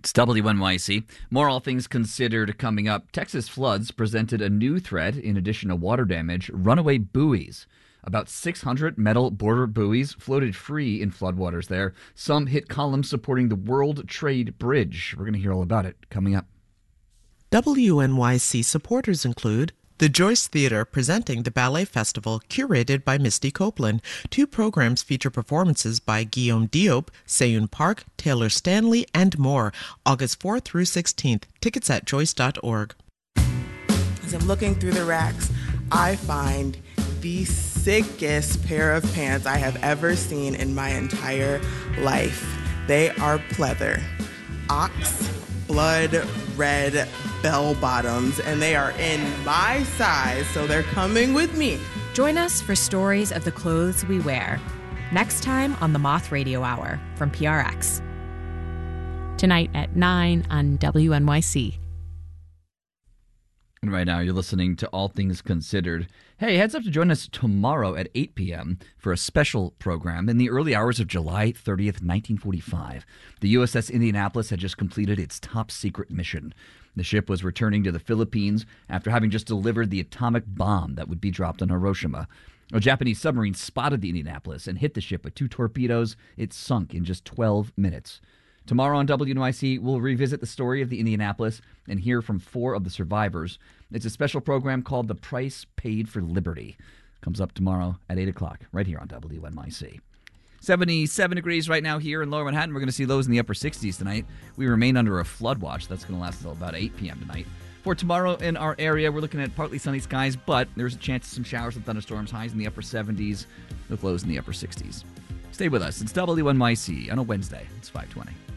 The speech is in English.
It's WNYC. More All Things Considered coming up. Texas floods presented a new threat in addition to water damage: runaway buoys. About 600 metal border buoys floated free in floodwaters there. Some hit columns supporting the World Trade Bridge. We're going to hear all about it coming up. WNYC supporters include the Joyce Theater presenting the Ballet Festival, curated by Misty Copeland. 2 programs feature performances by Guillaume Diop, Seyoon Park, Taylor Stanley, and more. August 4th through 16th. Tickets at joyce.org. As I'm looking through the racks, I find the sickest pair of pants I have ever seen in my entire life. They are pleather, ox blood red bell bottoms, and they are in my size, so they're coming with me. Join us for stories of the clothes we wear. Next time on the Moth Radio Hour from PRX. Tonight at 9 on WNYC. And right now you're listening to All Things Considered. Hey, heads up to join us tomorrow at 8 p.m. for a special program. In the early hours of July 30th, 1945, the USS Indianapolis had just completed its top-secret mission. The ship was returning to the Philippines after having just delivered the atomic bomb that would be dropped on Hiroshima. A Japanese submarine spotted the Indianapolis and hit the ship with 2 torpedoes. It sunk in just 12 minutes. Tomorrow on WNYC, we'll revisit the story of the Indianapolis and hear from 4 of the survivors. It's a special program called The Price Paid for Liberty. Comes up tomorrow at 8 o'clock, right here on WNYC. 77 degrees right now here in Lower Manhattan. We're going to see lows in the upper 60s tonight. We remain under a flood watch. That's going to last until about 8 p.m. tonight. For tomorrow in our area, we're looking at partly sunny skies, but there's a chance of some showers and thunderstorms, highs in the upper 70s with lows in the upper 60s. Stay with us. It's WNYC on a Wednesday. It's 5:20.